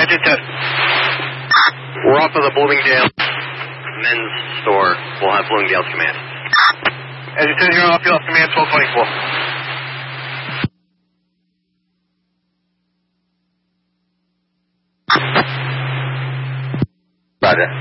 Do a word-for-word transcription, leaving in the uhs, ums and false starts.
Roger, ten. We're off of the Bloomingdale men's store. We'll have Bloomingdale's command. As you said, you're off, you'll have command twelve twenty-four. Roger.